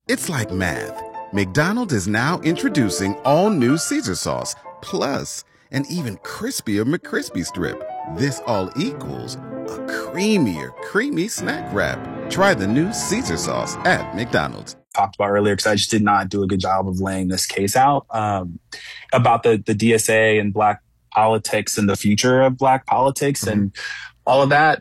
It's like math. McDonald's is now introducing all new Caesar sauce, plus an even crispier McCrispy strip. This all equals a creamier, creamy snack wrap. Try the new Caesar sauce at McDonald's. Talked about earlier, because I just did not do a good job of laying this case out about the DSA and Black politics and the future of Black politics and all of that.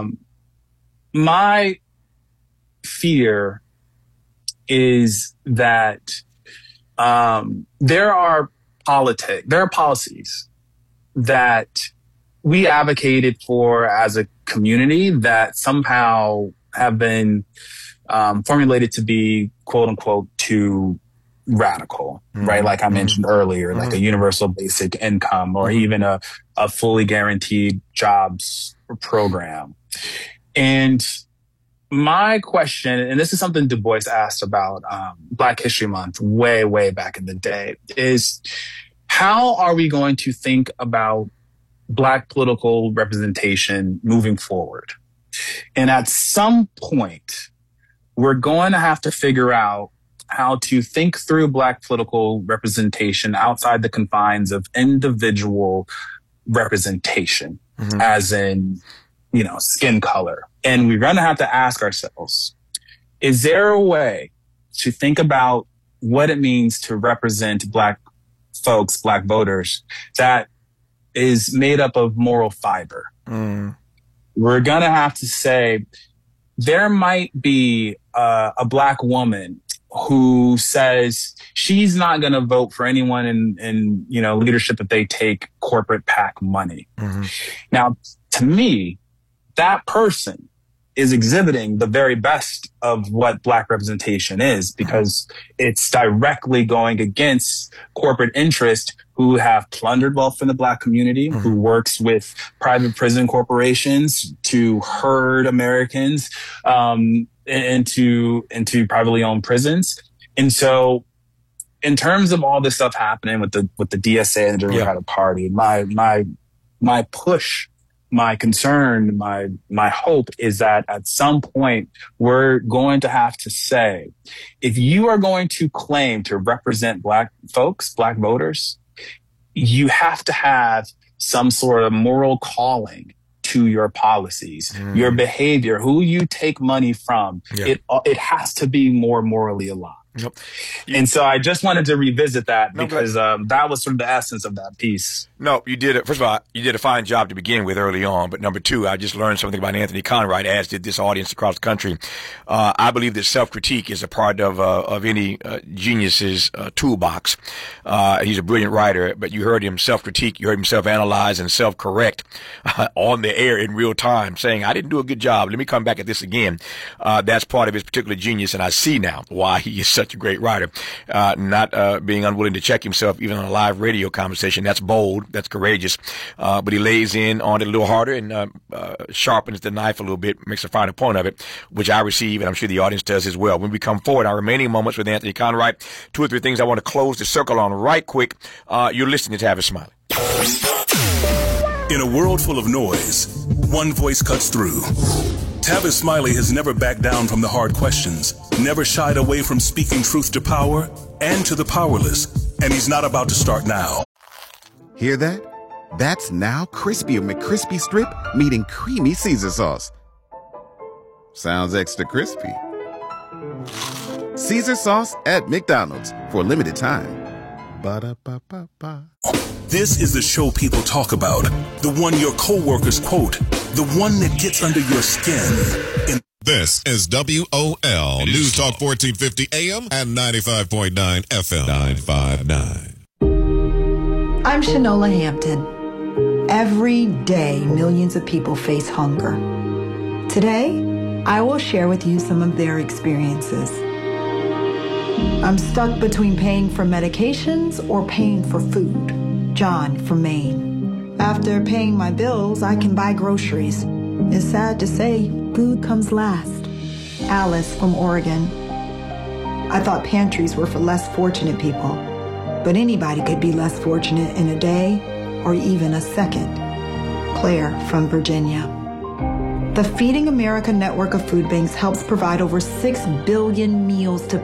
My fear is that there are policies that we advocated for as a community that somehow have been formulated to be, quote unquote, too radical, right? Like I mentioned earlier, like a universal basic income or even a fully guaranteed jobs program. And my question, and this is something Du Bois asked about Black History Month way, way back in the day, is how are we going to think about Black political representation moving forward? And at some point, we're going to have to figure out how to think through Black political representation outside the confines of individual representation, as in, skin color. And we're going to have to ask ourselves, is there a way to think about what it means to represent Black folks, Black voters, that is made up of moral fiber? We're going to have to say, there might be a Black woman who says she's not going to vote for anyone in leadership if they take corporate PAC money. Now, to me, that person is exhibiting the very best of what Black representation is, because it's directly going against corporate interest who have plundered wealth from the Black community, who works with private prison corporations to herd Americans into privately owned prisons. And so in terms of all this stuff happening with the DSA and the Democratic Party, my push, my concern, my hope is that at some point we're going to have to say, if you are going to claim to represent Black folks, Black voters, you have to have some sort of moral calling to your policies, your behavior, who you take money from. It has to be more morally aligned. And so I just wanted to revisit that because that was sort of the essence of that piece. No, you did it. First of all, you did a fine job to begin with early on. But number two, I just learned something about Anthony Conright, as did this audience across the country. I believe that self-critique is a part of any genius's toolbox. He's a brilliant writer, but you heard him self-critique, you heard him self-analyze and self-correct on the air in real time, saying, I didn't do a good job. Let me come back at this again. That's part of his particular genius, and I see now why he is such a great writer. Not being unwilling to check himself even on a live radio conversation. That's bold. That's courageous. But he lays in on it a little harder and sharpens the knife a little bit, makes a finer point of it, which I receive, and I'm sure the audience does as well. When we come forward, our remaining moments with Anthony Conright, 2 or 3 things I want to close the circle on right quick. You're listening to Tavis Smiley. In a world full of noise, one voice cuts through. Tavis Smiley has never backed down from the hard questions, never shied away from speaking truth to power and to the powerless, and he's not about to start now. Hear that? That's now crispier McCrispy strip meeting creamy Caesar sauce. Sounds extra crispy. Caesar sauce at McDonald's for a limited time. Ba-da-ba-ba-ba. This is the show people talk about, the one your coworkers quote, the one that gets under your skin. This is WOL News Talk 1450 AM and 95.9 FM. 959. I'm Shanola Hampton. Every day, millions of people face hunger. Today, I will share with you some of their experiences. I'm stuck between paying for medications or paying for food. John from Maine. After paying my bills, I can buy groceries. It's sad to say, food comes last. Alice from Oregon. I thought pantries were for less fortunate people, but anybody could be less fortunate in a day or even a second. Claire from Virginia. The Feeding America network of food banks helps provide over 6 billion meals to